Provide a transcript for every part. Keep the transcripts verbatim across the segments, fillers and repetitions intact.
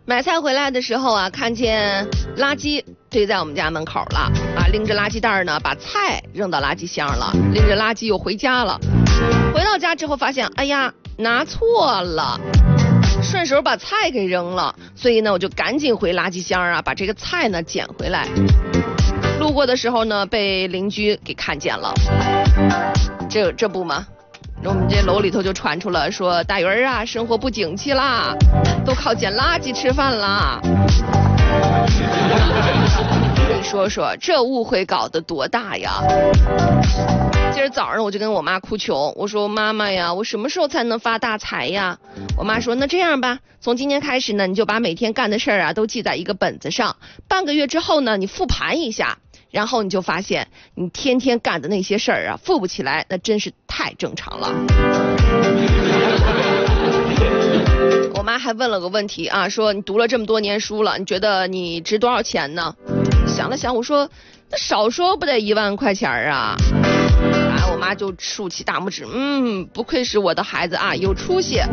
买菜回来的时候啊，看见垃圾堆在我们家门口了啊，拎着垃圾袋呢，把菜扔到垃圾箱了，拎着垃圾又回家了。回到家之后发现，哎呀，拿错了，顺手把菜给扔了，所以呢，我就赶紧回垃圾箱啊，把这个菜呢捡回来。路过的时候呢，被邻居给看见了，这这不吗？我们这楼里头就传出了说，大鱼儿啊，生活不景气啦，都靠捡垃圾吃饭啦。你说说这误会搞得多大呀！今儿早上我就跟我妈哭穷，我说妈妈呀，我什么时候才能发大财呀？我妈说那这样吧，从今天开始呢，你就把每天干的事儿啊都记在一个本子上，半个月之后呢，你复盘一下。然后你就发现，你天天干的那些事儿啊，富不起来，那真是太正常了。我妈还问了个问题啊，说你读了这么多年书了，你觉得你值多少钱呢？想了想，我说那少说不得一万块钱啊！啊，我妈就竖起大拇指，嗯，不愧是我的孩子啊，有出息。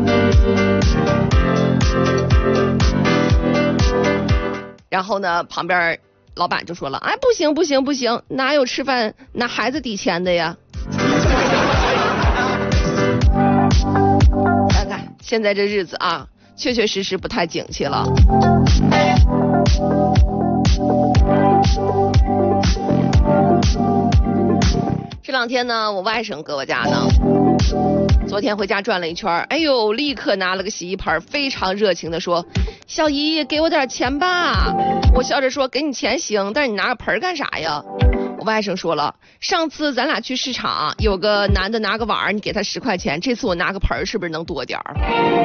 然后呢，旁边老板就说了，哎，不行不行不行，哪有吃饭拿孩子抵钱的呀？看看现在这日子啊，确确实实不太景气了。这两天呢，我外甥搁我家呢，昨天回家转了一圈，哎呦，立刻拿了个洗衣盆，非常热情的说，小姨给我点钱吧。我笑着说，给你钱行，但是你拿个盆干啥呀？我外甥说了，上次咱俩去市场，有个男的拿个碗，你给他十块钱，这次我拿个盆是不是能多点儿？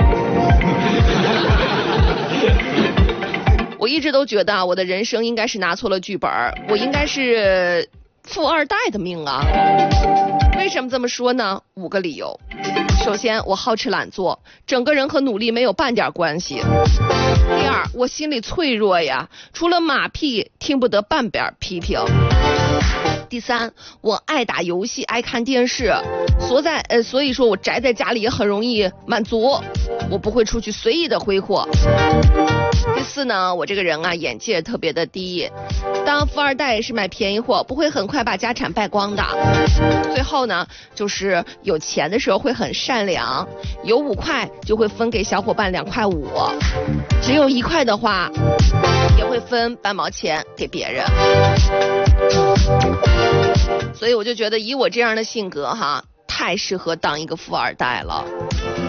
我一直都觉得我的人生应该是拿错了剧本，我应该是富二代的命啊。为什么这么说呢？五个理由。首先，我好吃懒做，整个人和努力没有半点关系。第二，我心里脆弱呀，除了马屁听不得半点批评。第三，我爱打游戏，爱看电视，所在呃，所以说我宅在家里也很容易满足，我不会出去随意的挥霍。第四呢，我这个人啊，眼界特别的低，当富二代是买便宜货，不会很快把家产败光的。最后呢，就是有钱的时候会很善良，有五块就会分给小伙伴两块五，只有一块的话，也会分半毛钱给别人。所以我就觉得，以我这样的性格哈，太适合当一个富二代了。